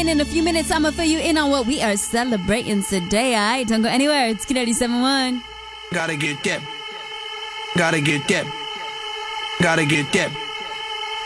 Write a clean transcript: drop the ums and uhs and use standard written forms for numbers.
7. In a few minutes, I'm going to fill you in on what we are celebrating today, all right? Don't go anywhere. It's Kid 97.1. Gotta get that. Gotta get that. Gotta get that.